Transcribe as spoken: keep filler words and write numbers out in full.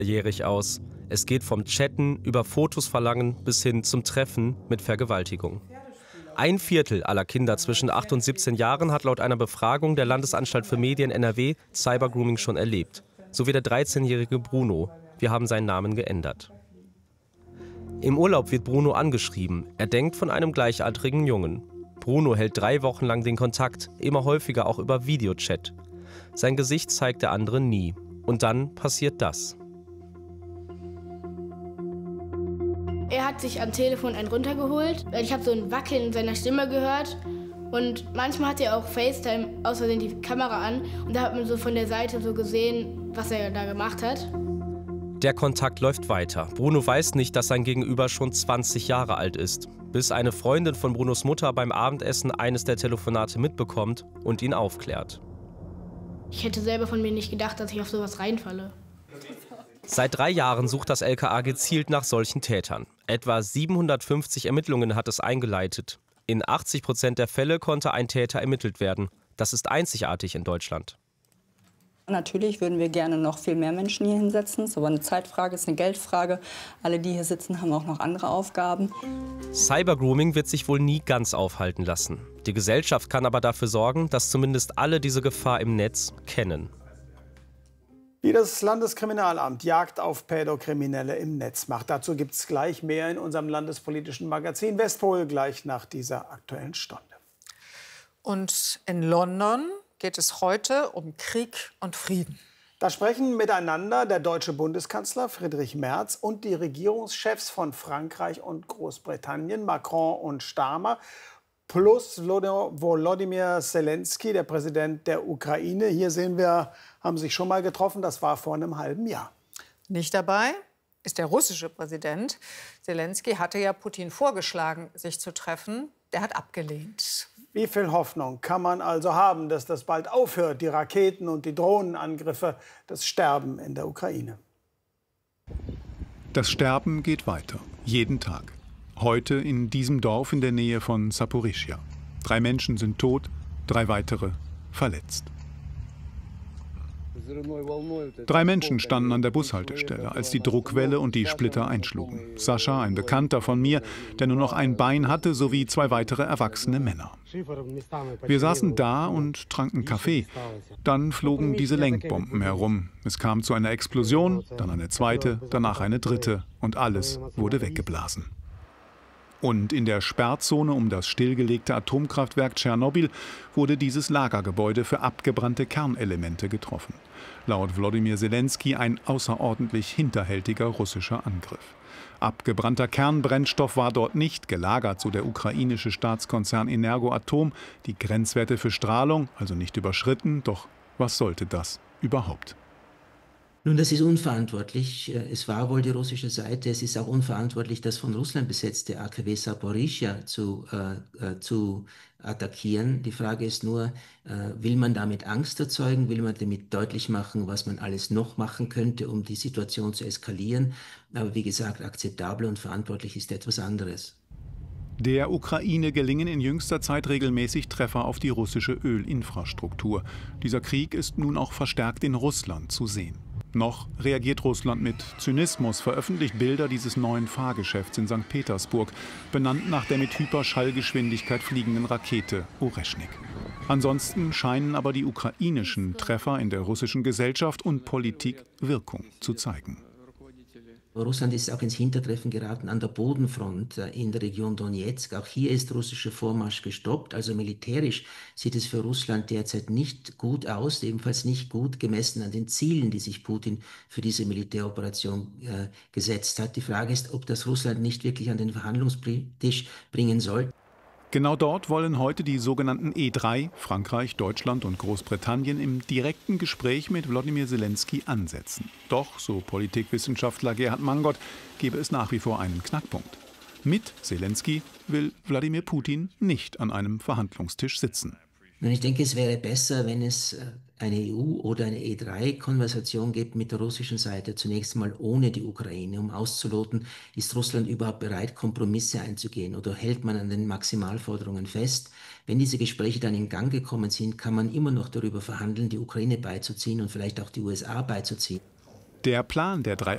jährig aus. Es geht vom Chatten über Fotos verlangen bis hin zum Treffen mit Vergewaltigung. Ein Viertel aller Kinder zwischen acht und siebzehn Jahren hat laut einer Befragung der Landesanstalt für Medien N R W Cybergrooming schon erlebt. So wie der dreizehnjährige Bruno. Wir haben seinen Namen geändert. Im Urlaub wird Bruno angeschrieben. Er denkt von einem gleichaltrigen Jungen. Bruno hält drei Wochen lang den Kontakt, immer häufiger auch über Videochat. Sein Gesicht zeigt der andere nie. Und dann passiert das. Er hat sich am Telefon einen runtergeholt. Ich habe so ein Wackeln in seiner Stimme gehört. Und manchmal hat er auch FaceTime aus Versehen die Kamera an. Und da hat man so von der Seite so gesehen, was er da gemacht hat. Der Kontakt läuft weiter. Bruno weiß nicht, dass sein Gegenüber schon zwanzig Jahre alt ist. Bis eine Freundin von Brunos Mutter beim Abendessen eines der Telefonate mitbekommt und ihn aufklärt. Ich hätte selber von mir nicht gedacht, dass ich auf sowas reinfalle. Seit drei Jahren sucht das L K A gezielt nach solchen Tätern. Etwa siebenhundertfünfzig Ermittlungen hat es eingeleitet. In achtzig Prozent der Fälle konnte ein Täter ermittelt werden. Das ist einzigartig in Deutschland. Natürlich würden wir gerne noch viel mehr Menschen hier hinsetzen. Es ist aber eine Zeitfrage, es ist eine Geldfrage. Alle, die hier sitzen, haben auch noch andere Aufgaben. Cybergrooming wird sich wohl nie ganz aufhalten lassen. Die Gesellschaft kann aber dafür sorgen, dass zumindest alle diese Gefahr im Netz kennen. Wie das Landeskriminalamt Jagd auf Pädokriminelle im Netz macht. Dazu gibt es gleich mehr in unserem landespolitischen Magazin Westpol, gleich nach dieser Aktuellen Stunde. Und in London geht es heute um Krieg und Frieden. Da sprechen miteinander der deutsche Bundeskanzler Friedrich Merz und die Regierungschefs von Frankreich und Großbritannien, Macron und Starmer, plus Volodymyr Zelensky, der Präsident der Ukraine. Hier sehen wir, haben sich schon mal getroffen, das war vor einem halben Jahr. Nicht dabei ist der russische Präsident. Zelensky hatte ja Putin vorgeschlagen, sich zu treffen. Der hat abgelehnt. Wie viel Hoffnung kann man also haben, dass das bald aufhört, die Raketen- und die Drohnenangriffe, das Sterben in der Ukraine? Das Sterben geht weiter, jeden Tag. Heute in diesem Dorf in der Nähe von Saporischschja. Drei Menschen sind tot, drei weitere verletzt. Drei Menschen standen an der Bushaltestelle, als die Druckwelle und die Splitter einschlugen. Sascha, ein Bekannter von mir, der nur noch ein Bein hatte, sowie zwei weitere erwachsene Männer. Wir saßen da und tranken Kaffee. Dann flogen diese Lenkbomben herum. Es kam zu einer Explosion, dann eine zweite, danach eine dritte und alles wurde weggeblasen. Und in der Sperrzone um das stillgelegte Atomkraftwerk Tschernobyl wurde dieses Lagergebäude für abgebrannte Kernelemente getroffen. Laut Volodymyr Zelensky ein außerordentlich hinterhältiger russischer Angriff. Abgebrannter Kernbrennstoff war dort nicht gelagert, so der ukrainische Staatskonzern Energoatom. Die Grenzwerte für Strahlung, also nicht überschritten. Doch was sollte das überhaupt? Nun, das ist unverantwortlich. Es war wohl die russische Seite. Es ist auch unverantwortlich, das von Russland besetzte A K W Saporischschja zu, äh, zu attackieren. Die Frage ist nur, äh, will man damit Angst erzeugen? Will man damit deutlich machen, was man alles noch machen könnte, um die Situation zu eskalieren? Aber wie gesagt, akzeptabel und verantwortlich ist etwas anderes. Der Ukraine gelingen in jüngster Zeit regelmäßig Treffer auf die russische Ölinfrastruktur. Dieser Krieg ist nun auch verstärkt in Russland zu sehen. Noch reagiert Russland mit Zynismus, veröffentlicht Bilder dieses neuen Fahrgeschäfts in Sankt Petersburg, benannt nach der mit Hyperschallgeschwindigkeit fliegenden Rakete Oreschnik. Ansonsten scheinen aber die ukrainischen Treffer in der russischen Gesellschaft und Politik Wirkung zu zeigen. Russland ist auch ins Hintertreffen geraten an der Bodenfront in der Region Donetsk. Auch hier ist russischer Vormarsch gestoppt. Also militärisch sieht es für Russland derzeit nicht gut aus, ebenfalls nicht gut gemessen an den Zielen, die sich Putin für diese Militäroperation äh, gesetzt hat. Die Frage ist, ob das Russland nicht wirklich an den Verhandlungstisch bringen soll. Genau dort wollen heute die sogenannten E drei, Frankreich, Deutschland und Großbritannien, im direkten Gespräch mit Volodymyr Zelensky ansetzen. Doch, so Politikwissenschaftler Gerhard Mangot, gebe es nach wie vor einen Knackpunkt. Mit Zelensky will Wladimir Putin nicht an einem Verhandlungstisch sitzen. Ich denke, es wäre besser, wenn es eine E U- oder eine E drei Konversation gibt mit der russischen Seite, zunächst mal ohne die Ukraine, um auszuloten, ist Russland überhaupt bereit, Kompromisse einzugehen oder hält man an den Maximalforderungen fest. Wenn diese Gespräche dann in Gang gekommen sind, kann man immer noch darüber verhandeln, die Ukraine beizuziehen und vielleicht auch die U S A beizuziehen. Der Plan der drei